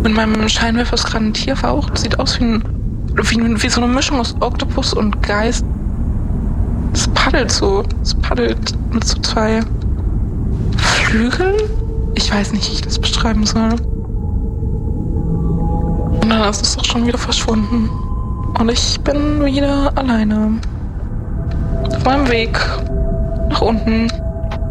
In meinem Scheinwerfer ist gerade ein Tier verraucht. Sieht aus wie so eine Mischung aus Oktopus und Geist. Es paddelt so. Es paddelt mit so 2 Flügeln. Ich weiß nicht, wie ich das beschreiben soll. Und dann ist es doch schon wieder verschwunden. Und ich bin wieder alleine. Auf meinem Weg nach unten.